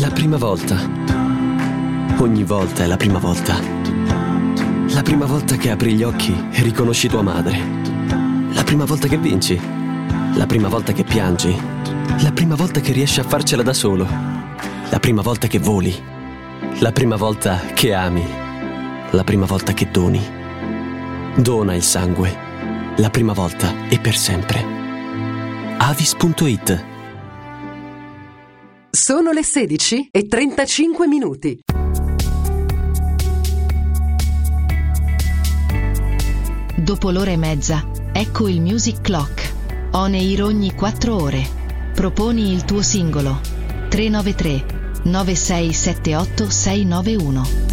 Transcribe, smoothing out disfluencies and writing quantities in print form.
La prima volta. Ogni volta è la prima volta. La prima volta che apri gli occhi e riconosci tua madre. La prima volta che vinci. La prima volta che piangi. La prima volta che riesci a farcela da solo. La prima volta che voli. La prima volta che ami. La prima volta che doni. Dona il sangue. La prima volta e per sempre. Avis.it. Sono le 16:35. Dopo l'ora e mezza, ecco il Music Clock. On air ogni 4 ore. Proponi il tuo singolo. 393 9678 691.